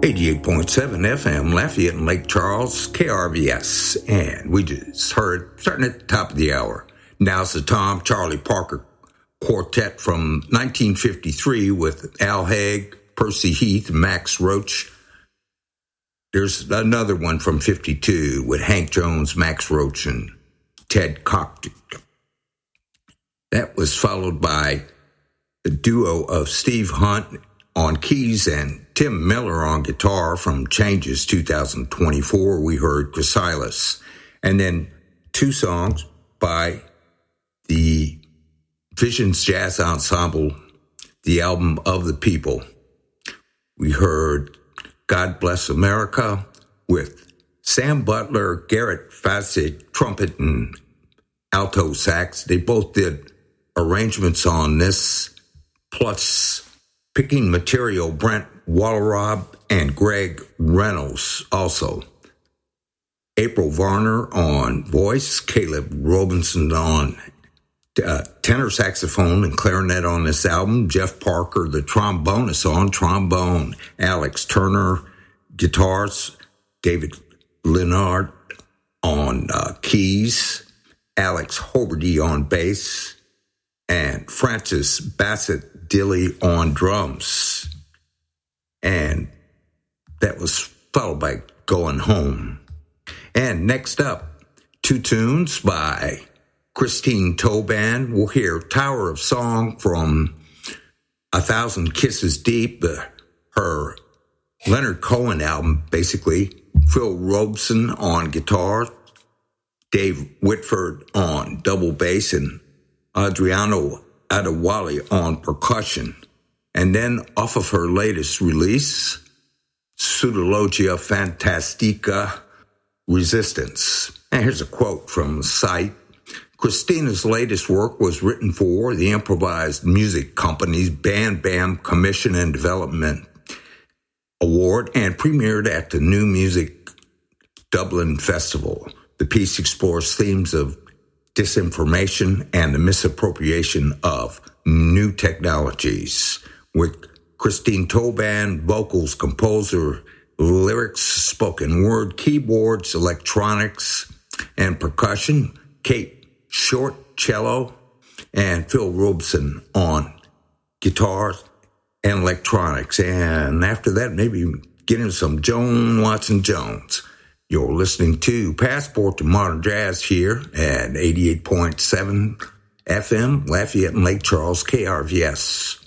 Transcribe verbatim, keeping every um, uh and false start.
eighty-eight point seven F M, Lafayette and Lake Charles, K R V S. And we just heard, starting at the top of the hour, Now's the Tom Charlie Parker Quartet from nineteen fifty-three with Al Haig, Percy Heath, Max Roach. There's another one from fifty-two with Hank Jones, Max Roach, and Ted Cockton. That was followed by the duo of Steve Hunt on keys and Tim Miller on guitar from Changes two thousand twenty-four. We heard Chrysalis. And then two songs by the Visions Jazz Ensemble, the album Of the People. We heard God Bless America with Sam Butler, Garrett Fassett, trumpet and alto sax. They both did arrangements on this, plus picking material, Brent Wallerob and Greg Reynolds also. April Varner on voice, Caleb Robinson on uh, tenor saxophone and clarinet on this album, Jeff Parker, the trombonist on trombone, Alex Turner, guitars, David Leonard on uh, keys, Alex Hoberty on bass, and Francis Bassett Dilly on drums. And that was followed by Going Home. And next up, two tunes by Christine Toban. We'll hear Tower of Song from A Thousand Kisses Deep, uh, her Leonard Cohen album, basically. Phil Robeson on guitar, Dave Whitford on double bass, and Adriano Adewale on percussion. And then off of her latest release, Pseudologia Fantastica Resistance. And here's a quote from the site. Christina's latest work was written for the Improvised Music Company's Bam Bam Commission and Development Award and premiered at the New Music Dublin Festival. The piece explores themes of disinformation and the misappropriation of new technologies. With Christine Toban, vocals, composer, lyrics, spoken word, keyboards, electronics, and percussion, Kate Short, cello, and Phil Robeson on guitars and electronics. And after that, maybe get into some Joan Watson Jones. You're listening to Passport to Modern Jazz here at eighty-eight point seven F M, Lafayette and Lake Charles, K R V S.